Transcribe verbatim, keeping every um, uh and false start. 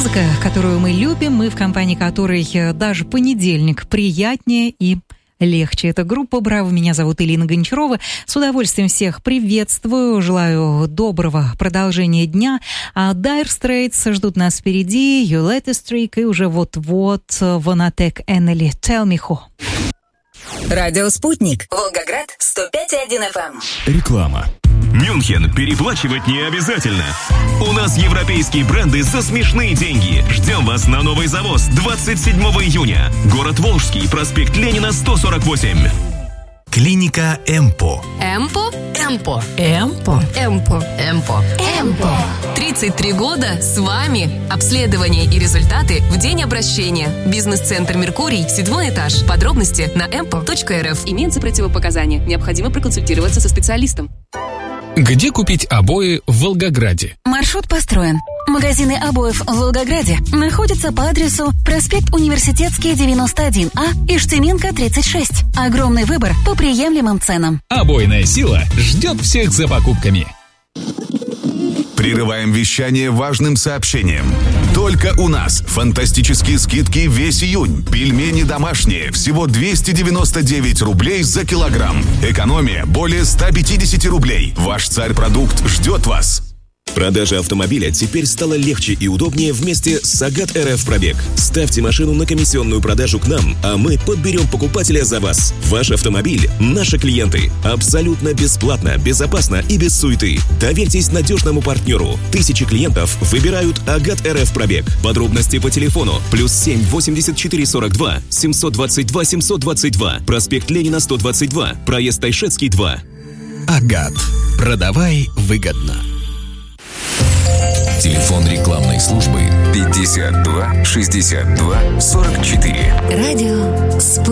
Музыка, которую мы любим, мы в компании которой даже понедельник приятнее и легче. Это группа «Браво». Меня зовут Элина Гончарова. С удовольствием всех приветствую. Желаю доброго продолжения дня. А Dire Straits ждут нас впереди. You Let Us Streak. И уже вот-вот Vonatec Эннели. Tell me who. Радио «Спутник». Волгоград, сто пять и один эф эм. Реклама. Мюнхен, переплачивать не обязательно. У нас европейские бренды за смешные деньги. Ждем вас на новый завоз двадцать седьмого июня. Город Волжский, проспект Ленина, сто сорок восемь. Клиника Эмпо. Эмпо? Эмпо. Эмпо. Эмпо. Эмпо. Эмпо. тридцать три года с вами. Обследование и результаты в день обращения. Бизнес-центр «Меркурий», седьмой этаж. Подробности на эмпо точка эр эф. Имеются противопоказания. Необходимо проконсультироваться со специалистом. Где купить обои в Волгограде? Маршрут построен. Магазины обоев в Волгограде находятся по адресу проспект Университетский, девяносто один А, Иштеменко, тридцать шесть. Огромный выбор по приемлемым ценам. Обойная сила ждет всех за покупками. Прерываем вещание важным сообщением. Только у нас фантастические скидки весь июнь. Пельмени домашние всего двести девяносто девять рублей за килограмм. Экономия более ста пятидесяти рублей. Ваш царь-продукт ждет вас. Продажа автомобиля теперь стала легче и удобнее вместе с Сагат эр эф Пробег. Ставьте машину на комиссионную продажу к нам, а мы подберем покупателя за вас. Ваш автомобиль – наши клиенты. Абсолютно бесплатно, безопасно и без суеты. Доверьтесь надежному партнеру. Тысячи клиентов выбирают Агат эр эф Пробег. Подробности по телефону плюс семь восемьдесят четыре сорок два семьсот двадцать два семьсот двадцать два. Проспект Ленина, сто двадцать два. Проезд Тайшетский, два. Агат. Продавай выгодно. Телефон рекламной службы пятьдесят два шестьдесят два сорок четыре.